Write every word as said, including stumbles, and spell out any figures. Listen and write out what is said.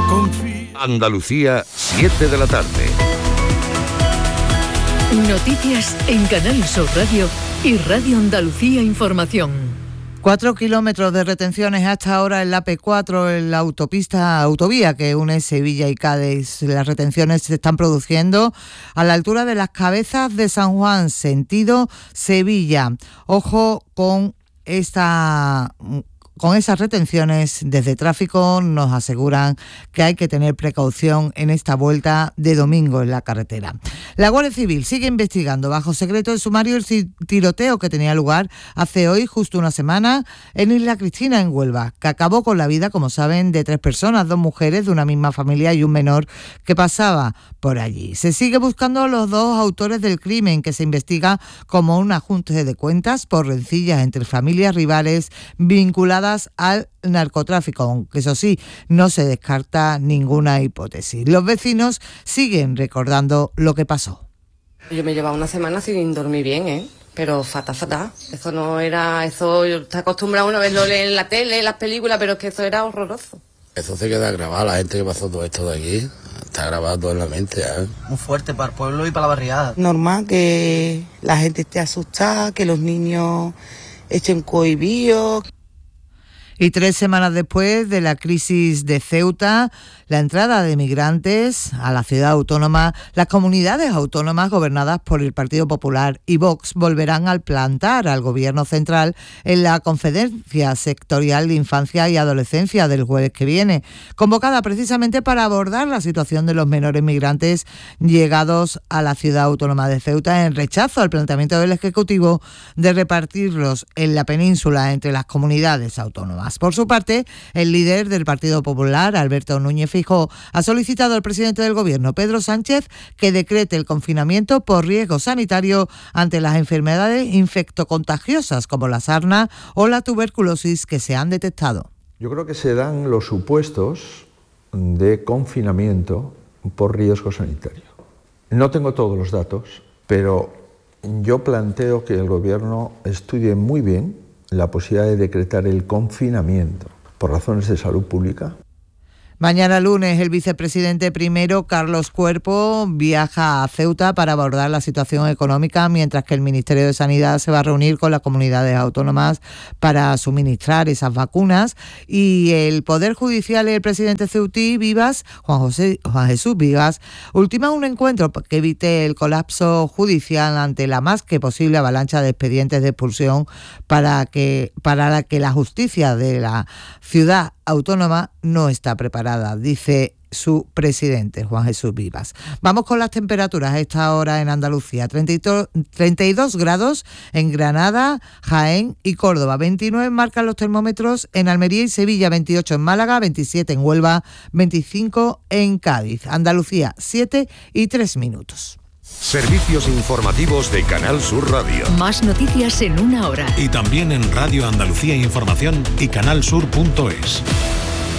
confía. Andalucía, siete de la tarde. Noticias en Canal Sur Radio y Radio Andalucía Información. Cuatro kilómetros de retenciones hasta ahora en la A P cuatro, en la autopista autovía que une Sevilla y Cádiz. Las retenciones se están produciendo a la altura de las Cabezas de San Juan, sentido Sevilla. Ojo con esta... Con esas retenciones, desde tráfico nos aseguran que hay que tener precaución en esta vuelta de domingo en la carretera. La Guardia Civil sigue investigando bajo secreto de sumario el tiroteo que tenía lugar hace hoy justo una semana en Isla Cristina, en Huelva, que acabó con la vida, como saben, de tres personas, dos mujeres de una misma familia y un menor que pasaba por allí. Se sigue buscando a los dos autores del crimen, que se investiga como un ajuste de cuentas por rencillas entre familias rivales vinculadas al narcotráfico, aunque eso sí, no se descarta ninguna hipótesis. Los vecinos siguen recordando lo que pasó. Yo me llevaba una semana sin dormir bien, ¿eh? Pero fatal, fatal. Eso no era, eso está acostumbrado uno a verlo en la tele, en las películas, pero es que eso era horroroso. Eso se queda grabado, la gente que pasó todo esto de aquí, está grabado todo en la mente, ¿eh? Muy fuerte para el pueblo y para la barriada. Normal que la gente esté asustada, que los niños echen cohibidos. Y tres semanas después de la crisis de Ceuta, la entrada de migrantes a la ciudad autónoma, las comunidades autónomas gobernadas por el Partido Popular y Vox volverán a plantar al Gobierno central en la Conferencia Sectorial de Infancia y Adolescencia del jueves que viene, convocada precisamente para abordar la situación de los menores migrantes llegados a la ciudad autónoma de Ceuta en rechazo al planteamiento del Ejecutivo de repartirlos en la península entre las comunidades autónomas. Por su parte, el líder del Partido Popular, Alberto Núñez Feijóo, ha solicitado al presidente del Gobierno, Pedro Sánchez, que decrete el confinamiento por riesgo sanitario ante las enfermedades infectocontagiosas como la sarna o la tuberculosis que se han detectado. Yo creo que se dan los supuestos de confinamiento por riesgo sanitario. No tengo todos los datos, pero yo planteo que el Gobierno estudie muy bien la posibilidad de decretar el confinamiento por razones de salud pública. Mañana lunes el vicepresidente primero, Carlos Cuerpo, viaja a Ceuta para abordar la situación económica, mientras que el Ministerio de Sanidad se va a reunir con las comunidades autónomas para suministrar esas vacunas. Y el Poder Judicial y el presidente ceutí, Vivas, Juan, José, Juan Jesús Vivas, ultiman un encuentro que evite el colapso judicial ante la más que posible avalancha de expedientes de expulsión para que para la que la justicia de la ciudad autónoma no está preparada, dice su presidente, Juan Jesús Vivas. Vamos con las temperaturas a esta hora en Andalucía. treinta y dos grados en Granada, Jaén y Córdoba. veintinueve marcan los termómetros en Almería y Sevilla, veintiocho en Málaga, veintisiete en Huelva, veinticinco en Cádiz. Andalucía, siete y tres minutos. Servicios informativos de Canal Sur Radio. Más noticias en una hora. Y también en Radio Andalucía Información y canal sur punto es.